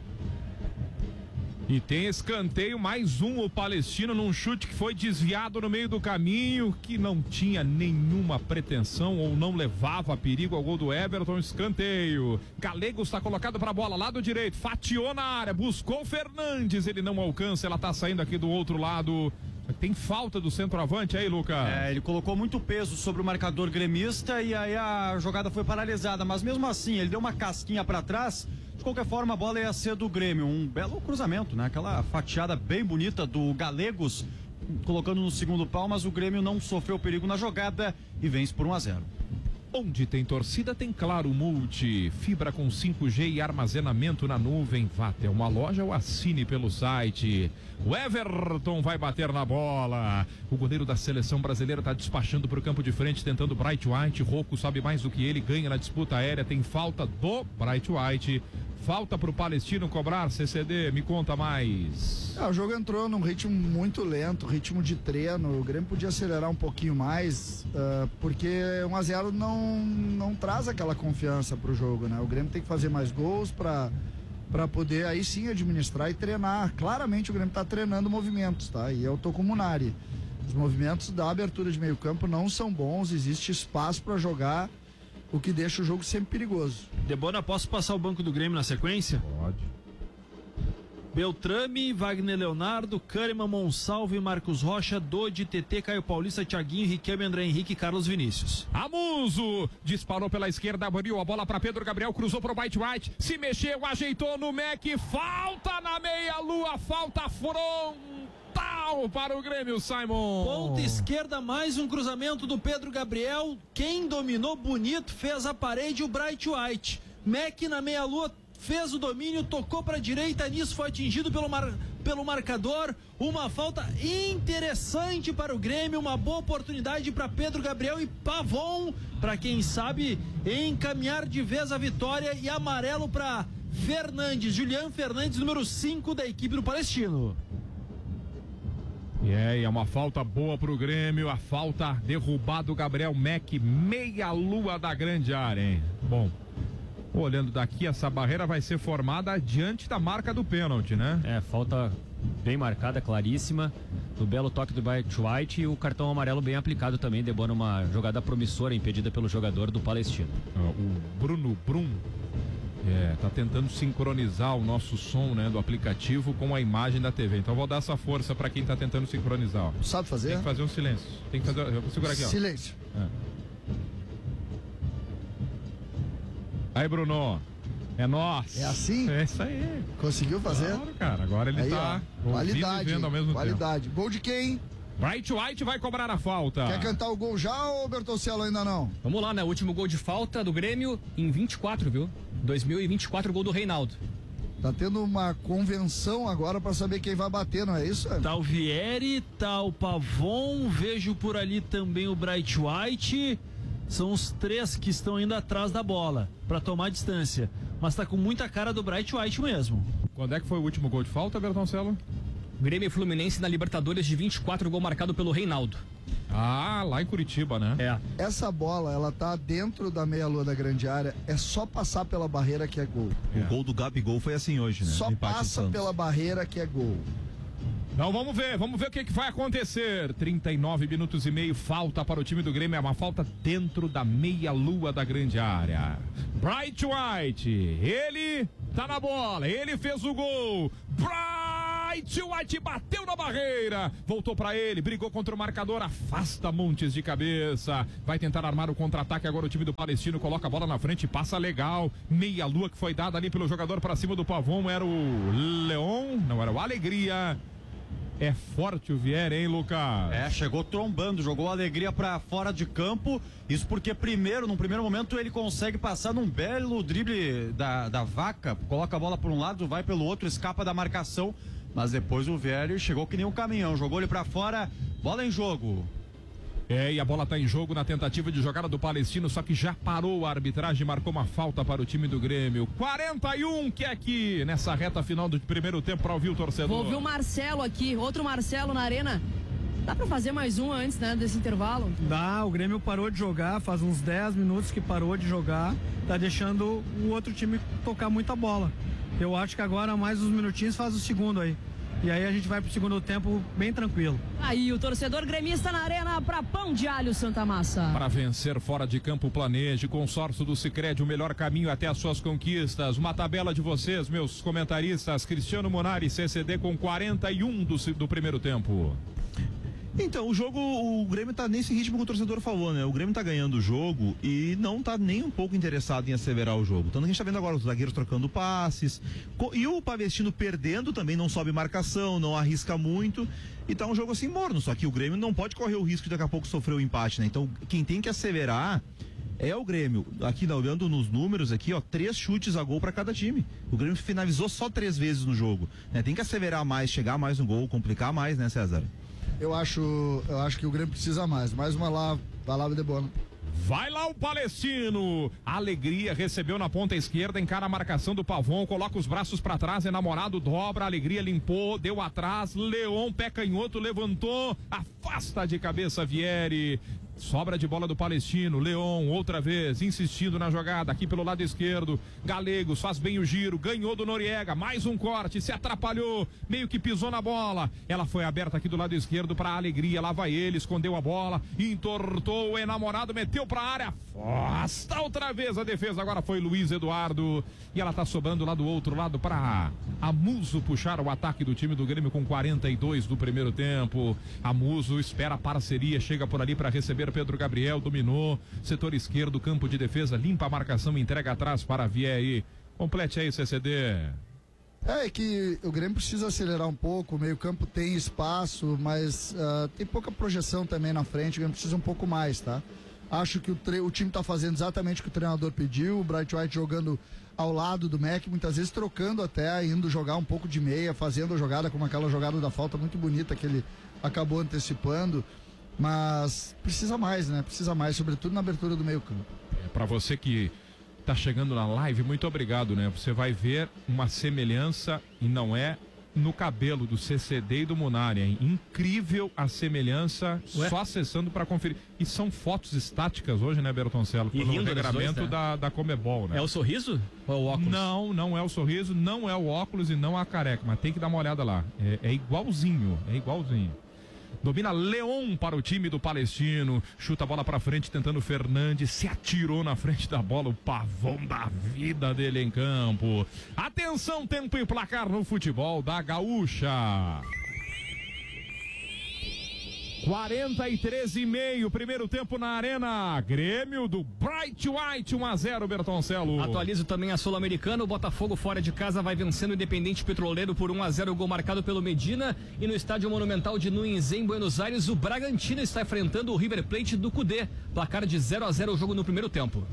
E tem escanteio, mais um, o Palestino num chute que foi desviado no meio do caminho, que não tinha nenhuma pretensão ou não levava a perigo ao gol do Everton. Escanteio. Gallegos está colocado para a bola, lado direito, fatiou na área, buscou o Fernandes, ele não alcança, ela tá saindo aqui do outro lado. Tem falta do centroavante aí, Lucas? Ele colocou muito peso sobre o marcador gremista e aí a jogada foi paralisada, mas mesmo assim ele deu uma casquinha para trás. De qualquer forma, a bola ia ser do Grêmio. Um belo cruzamento, né? Aquela fatiada bem bonita do Gallegos, colocando no segundo pau, mas o Grêmio não sofreu perigo na jogada e vence por 1-0. Onde tem torcida, tem Claro Multi. Fibra com 5G e armazenamento na nuvem. Vá até uma loja ou assine pelo site. O Everton vai bater na bola. O goleiro da seleção brasileira está despachando para o campo de frente, tentando Bright White. Rocco sabe mais do que ele, ganha na disputa aérea. Tem falta do Bright White. Falta para o Palestino cobrar. CCD, me conta mais. O jogo entrou num ritmo muito lento, ritmo de treino. O Grêmio podia acelerar um pouquinho mais, porque 1-0 não traz aquela confiança para o jogo, né? O Grêmio tem que fazer mais gols para poder aí sim administrar e treinar. Claramente o Grêmio está treinando movimentos, tá? E eu tô com o Munari. Os movimentos da abertura de meio campo não são bons, existe espaço para jogar, o que deixa o jogo sempre perigoso. Debona, posso passar o banco do Grêmio na sequência? Pode. Beltrame, Wagner Leonardo, Kahneman, Monsalve, Marcos Rocha, Dodi, TT, Caio Paulista, Thiaguinho, Riquelme, André Henrique e Carlos Vinícius. Amuso disparou pela esquerda, abriu a bola para Pedro Gabriel, cruzou pro Bright White, se mexeu, ajeitou no Mack, falta na meia-lua, falta frontal para o Grêmio, Simon. Ponta esquerda, mais um cruzamento do Pedro Gabriel, quem dominou bonito fez a parede, o Bright White. Mack na meia-lua fez o domínio, tocou para a direita, nisso foi atingido pelo marcador. Uma falta interessante para o Grêmio, uma boa oportunidade para Pedro Gabriel e Pavon, para quem sabe encaminhar de vez a vitória, e amarelo para Fernandes, Julián Fernandes, número 5 da equipe do Palestino. E é uma falta boa pro Grêmio, a falta derrubada do Gabriel Mack, meia-lua da grande área, hein? Bom, olhando daqui, essa barreira vai ser formada diante da marca do pênalti, né? Falta bem marcada, claríssima, do belo toque do Bright White e o cartão amarelo bem aplicado também, debona uma jogada promissora impedida pelo jogador do Palestino. O Bruno Brum tá tentando sincronizar o nosso som, né, do aplicativo com a imagem da TV. Então vou dar essa força para quem tá tentando sincronizar. Sabe fazer? Tem que fazer um silêncio. Tem que fazer, eu vou segurar aqui, ó. Silêncio. Aí, Bruno, é nós. É assim? É isso aí. Conseguiu fazer? Claro, cara. Agora ele aí, tá qualidade, vendo ao mesmo qualidade. Gol de quem? Bright White vai cobrar a falta. Quer cantar o gol já ou Bertoncello ainda não? Vamos lá, né? O último gol de falta do Grêmio em 24, viu? 2024, gol do Reinaldo. Tá tendo uma convenção agora para saber quem vai bater, não é isso? Tá o Vieri, tá o Pavon, vejo por ali também o Bright White. São os 3 que estão indo atrás da bola para tomar distância. Mas tá com muita cara do Bright White mesmo. Quando é que foi o último gol de falta, Bertoncello? Grêmio e Fluminense na Libertadores de 24, gol marcado pelo Reinaldo. Ah, lá em Curitiba, né? É. Essa bola, ela tá dentro da meia-lua da grande área, é só passar pela barreira que é gol. O gol do Gabigol foi assim hoje, né? Só Empate do passa Santos. pela barreira que é gol. Não, vamos ver o que vai acontecer. 39 minutos e meio, falta para o time do Grêmio, é uma falta dentro da meia-lua da grande área. Bright White, ele tá na bola, ele fez o gol. Bright White bateu na barreira, voltou para ele, brigou contra o marcador, afasta Montes de cabeça, vai tentar armar o contra-ataque agora o time do Palestino, coloca a bola na frente, passa legal, meia-lua que foi dada ali pelo jogador para cima do Pavon, era o Leon, não, era o Alegria. É forte o Vieri, hein, Lucas? Chegou trombando, jogou a Alegria pra fora de campo. Isso porque num primeiro momento, ele consegue passar num belo drible da Vaca, coloca a bola por um lado, vai pelo outro, escapa da marcação. Mas depois o Vieri chegou que nem um caminhão, jogou ele pra fora, bola em jogo. E a bola tá em jogo na tentativa de jogada do Palestino, só que já parou a arbitragem, marcou uma falta para o time do Grêmio. 41 que é aqui nessa reta final do primeiro tempo para ouvir o torcedor. Vou ouvir o Marcelo aqui, outro Marcelo na arena. Dá pra fazer mais um antes, né, desse intervalo? Dá, o Grêmio parou de jogar, faz uns 10 minutos que parou de jogar, tá deixando o outro time tocar muita bola. Eu acho que agora mais uns minutinhos faz o segundo aí. E aí a gente vai pro segundo tempo bem tranquilo. Aí o torcedor gremista na arena para Pão de Alho Santa Massa. Para vencer fora de campo, planeje. Consórcio do Sicredi, o melhor caminho até as suas conquistas. Uma tabela de vocês, meus comentaristas. Cristiano Monari, CCD com 41 do primeiro tempo. Então, o Grêmio tá nesse ritmo que o torcedor falou, né? O Grêmio tá ganhando o jogo e não tá nem um pouco interessado em acelerar o jogo. Tanto que a gente tá vendo agora os zagueiros trocando passes. E o Palestino perdendo também, não sobe marcação, não arrisca muito. E tá um jogo assim morno. Só que o Grêmio não pode correr o risco de daqui a pouco sofrer o empate, né? Então, quem tem que acelerar é o Grêmio. Aqui, olhando nos números aqui, 3 chutes a gol para cada time. O Grêmio finalizou só 3 vezes no jogo, né? Tem que acelerar mais, chegar mais no gol, complicar mais, né, César? Eu acho que o Grêmio precisa mais. Mais uma lá, vai lá, Debona. Vai lá o Palestino. Alegria recebeu na ponta esquerda, encara a marcação do Pavon, coloca os braços para trás, enamorado, dobra, Alegria limpou, deu atrás, Leon, pé canhoto, levantou, afasta de cabeça Vieri. Sobra de bola do Palestino, Leon outra vez insistindo na jogada aqui pelo lado esquerdo, Galegos faz bem o giro, ganhou do Noriega, mais um corte, se atrapalhou, meio que pisou na bola, ela foi aberta aqui do lado esquerdo para Alegria, lá vai ele, escondeu a bola, entortou o enamorado, meteu pra área, afasta outra vez a defesa, agora foi Luiz Eduardo e ela tá sobrando lá do outro lado para Amuso puxar o ataque do time do Grêmio com 42 do primeiro tempo. Amuso espera a parceria, chega por ali para receber Pedro Gabriel, dominou, setor esquerdo, campo de defesa, limpa a marcação, entrega atrás para Vieri. Complete aí, CCD. É que o Grêmio precisa acelerar um pouco, o meio-campo tem espaço, mas tem pouca projeção também na frente, o Grêmio precisa um pouco mais, tá? Acho que o time tá fazendo exatamente o que o treinador pediu, o Bright White jogando ao lado do Mac, muitas vezes trocando até, indo jogar um pouco de meia, fazendo a jogada, como aquela jogada da falta muito bonita que ele acabou antecipando. Mas precisa mais, né? Precisa mais, sobretudo na abertura do meio-campo. Para você que tá chegando na live, muito obrigado, né? Você vai ver uma semelhança e não é no cabelo do CCD e do Monari, hein? Incrível a semelhança, só acessando para conferir. E são fotos estáticas hoje, né, Bertoncello? E pelo regramento da Comebol, né? É o sorriso ou é o óculos? Não é o sorriso, não é o óculos e não a careca, mas tem que dar uma olhada lá. É igualzinho. Domina Leon para o time do Palestino, chuta a bola para frente tentando Fernandes, se atirou na frente da bola, o Pavão da vida dele em campo. Atenção, tempo e placar no futebol da Gaúcha. 43,5, primeiro tempo na arena. Grêmio do Bright White, 1-0, Bertoncello. Atualizo também a Sul-Americana. O Botafogo fora de casa vai vencendo o Independente Petroleiro por 1-0, gol marcado pelo Medina. E no Estádio Monumental de Nunes, em Buenos Aires, o Bragantino está enfrentando o River Plate do Cudê. Placar de 0-0 o jogo no primeiro tempo.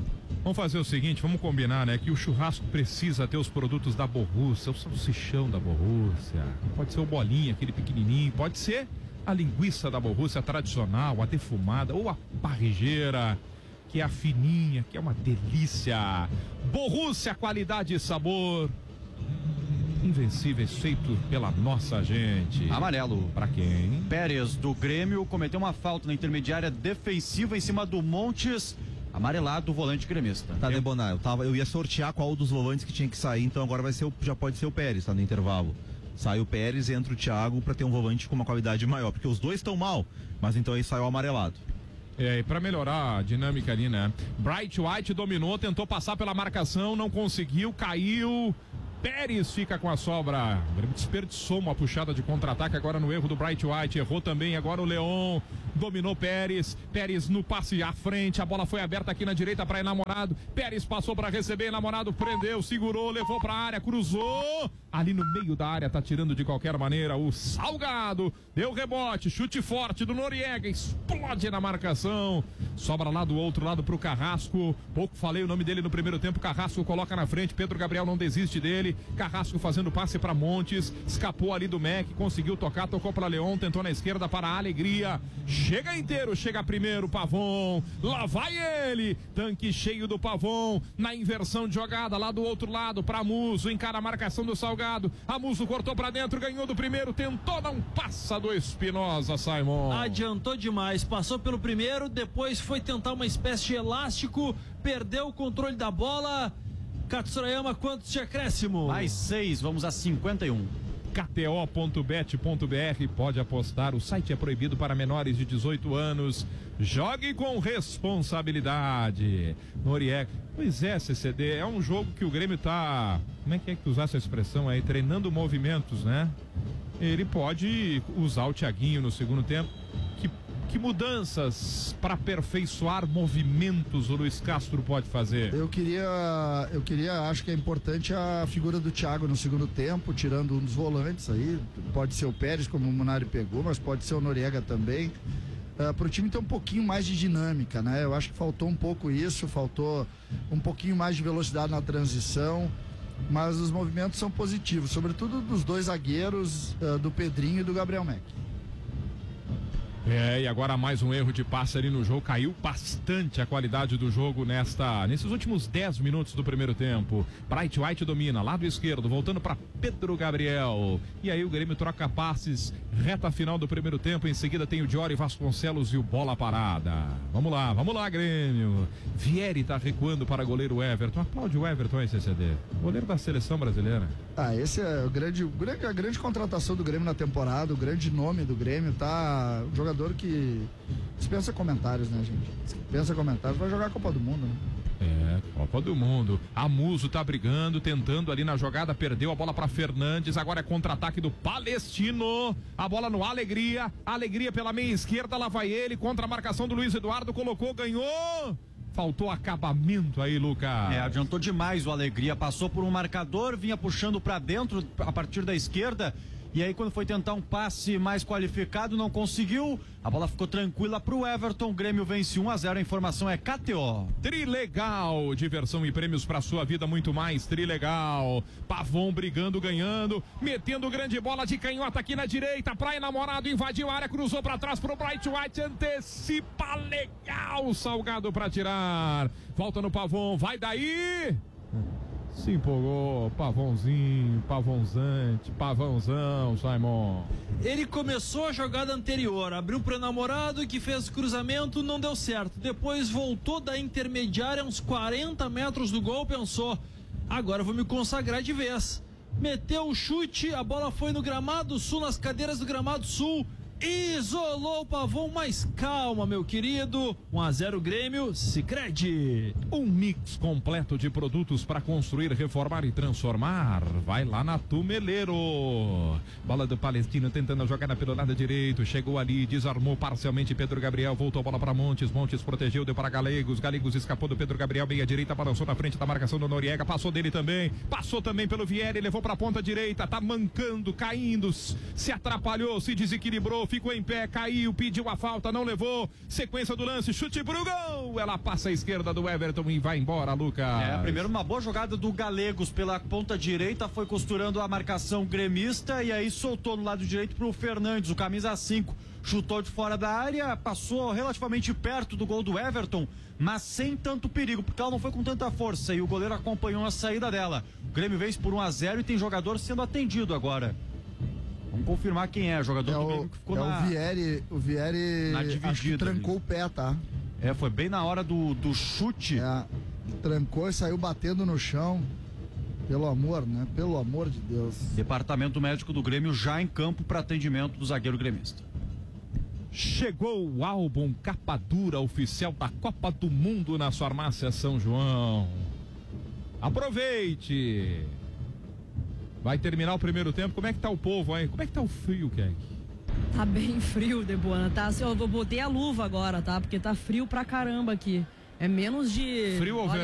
Vamos fazer o seguinte, vamos combinar, né? Que o churrasco precisa ter os produtos da Borrússia, o salsichão da Borrússia. Pode ser o bolinho, aquele pequenininho, pode ser a linguiça da Borrússia tradicional, a defumada ou a parrigeira, que é a fininha, que é uma delícia. Borrússia, qualidade e sabor invencíveis, feito pela nossa gente. Amarelo. Pra quem? Pérez, do Grêmio, cometeu uma falta na intermediária defensiva em cima do Montes. Amarelado, o volante gremista. Tá, Debonar, eu ia sortear qual dos volantes que tinha que sair, então agora já pode ser o Pérez, tá no intervalo. Sai o Pérez e entra o Thiago pra ter um volante com uma qualidade maior, porque os dois estão mal, mas então aí sai o amarelado. E pra melhorar a dinâmica ali, né? Bright White dominou, tentou passar pela marcação, não conseguiu, caiu. Pérez fica com a sobra. O Grêmio desperdiçou uma puxada de contra-ataque agora no erro do Bright White. Errou também agora o Leon. Dominou Pérez. Pérez no passe à frente. A bola foi aberta aqui na direita para Enamorado. Pérez passou para receber. Enamorado prendeu, segurou, levou para a área, cruzou. Ali no meio da área, tá tirando de qualquer maneira o Salgado. Deu rebote, chute forte do Noriega. Explode na marcação. Sobra lá do outro lado pro Carrasco. Pouco falei o nome dele no primeiro tempo. Carrasco coloca na frente. Pedro Gabriel não desiste dele. Carrasco fazendo passe para Montes, escapou ali do Mec, conseguiu tocar, tocou para Leon, tentou na esquerda para a Alegria, chega inteiro, chega primeiro Pavon, lá vai ele, tanque cheio do Pavon, na inversão de jogada, lá do outro lado para Muso, encara a marcação do Salgado, a Muso cortou para dentro, ganhou do primeiro, tentou, não passa do Espinosa, Simon. Adiantou demais, passou pelo primeiro, depois foi tentar uma espécie de elástico, perdeu o controle da bola. Katsurayama, quantos de acréscimo? Mais 6, vamos a 51. KTO.bet.br, pode apostar, o site é proibido para menores de 18 anos, jogue com responsabilidade. Noriega, pois é, CCD, é um jogo que o Grêmio tá, como é que tu usar essa expressão aí, treinando movimentos, né? Ele pode usar o Thiaguinho no segundo tempo. Que mudanças para aperfeiçoar movimentos o Luiz Castro pode fazer? Eu queria, acho que é importante a figura do Thiago no segundo tempo, tirando um dos volantes aí, pode ser o Pérez, como o Munari pegou, mas pode ser o Noriega também, para o time ter um pouquinho mais de dinâmica, né? Eu acho que faltou um pouco isso, faltou um pouquinho mais de velocidade na transição, mas os movimentos são positivos, sobretudo dos dois zagueiros, do Pedrinho e do Gabriel Mec. E agora mais um erro de passe ali no jogo, caiu bastante a qualidade do jogo nesses últimos 10 minutos do primeiro tempo. Bright White domina, lado esquerdo, voltando para Pedro Gabriel, e aí o Grêmio troca passes, reta final do primeiro tempo, em seguida tem o Diori Vasconcelos e o bola parada. Vamos lá Grêmio. Vieri tá recuando para goleiro Everton, aplaude o Everton aí, CCD, goleiro da seleção brasileira. Esse é a grande contratação do Grêmio na temporada, o grande nome do Grêmio, tá? Um jogador que dispensa comentários, né, gente? Dispensa comentários, vai jogar a Copa do Mundo, né? Copa do Mundo. A Muso tá brigando, tentando ali na jogada, perdeu a bola para Fernandes, agora é contra-ataque do Palestino, a bola no Alegria pela meia esquerda, lá vai ele, contra a marcação do Luiz Eduardo, colocou, ganhou. Faltou acabamento aí, Lucas. Adiantou demais o Alegria, passou por um marcador, vinha puxando para dentro a partir da esquerda. E aí quando foi tentar um passe mais qualificado, não conseguiu. A bola ficou tranquila pro Everton. O Grêmio vence 1-0. A informação é KTO. Trilegal, diversão e prêmios pra sua vida, muito mais. Trilegal. Pavon brigando, ganhando, metendo grande bola de canhota aqui na direita. Pra Enamorado, invadiu a área, cruzou pra trás pro Bright White, antecipa legal. Salgado pra tirar. Volta no Pavon, vai daí. Se empolgou, Pavãozinho, Pavãozante, Pavãozão, Simon. Ele começou a jogada anterior, abriu pro Enamorado, que fez cruzamento, não deu certo. Depois voltou da intermediária, uns 40 metros do gol, pensou, agora eu vou me consagrar de vez. Meteu o chute, a bola foi no gramado sul, nas cadeiras do gramado sul. Isolou o Pavon, mas calma, meu querido. 1-0 Grêmio, Sicredi. Um mix completo de produtos para construir, reformar e transformar. Vai lá na Tumeleiro. Bola do Palestino tentando jogar na pelo lado direito. Chegou ali, desarmou parcialmente Pedro Gabriel. Voltou a bola para Montes. Montes protegeu, deu para Galegos. Galegos escapou do Pedro Gabriel. Meia direita, balançou na frente da marcação do Noriega. Passou dele também. Passou também pelo Vieri. Levou para a ponta direita. Tá mancando, caindo. Se atrapalhou, se desequilibrou. Levantou, ficou em pé, caiu, pediu a falta, não levou. Sequência do lance, chute pro gol. Ela passa à esquerda do Everton e vai embora, Lucas. Primeiro uma boa jogada do Galegos pela ponta direita, foi costurando a marcação gremista e aí soltou no lado direito pro Fernandes, o camisa 5. Chutou de fora da área, passou relativamente perto do gol do Everton, mas sem tanto perigo, porque ela não foi com tanta força e o goleiro acompanhou a saída dela. O Grêmio vence por 1-0 e tem jogador sendo atendido agora. Vamos confirmar quem é, o jogador do Grêmio que ficou o Vieri na dividida, acho que trancou o pé, tá? Foi bem na hora do chute. Trancou e saiu batendo no chão. Pelo amor, né? Pelo amor de Deus. Departamento médico do Grêmio já em campo para atendimento do zagueiro gremista. Chegou o álbum capa dura oficial da Copa do Mundo na farmácia São João. Aproveite! Vai terminar o primeiro tempo. Como é que tá o povo aí? Como é que tá o frio, Kek? Tá bem frio, Deboana, tá? Eu botei a luva agora, tá? Porque tá frio pra caramba aqui. É menos de... Frio ou verão?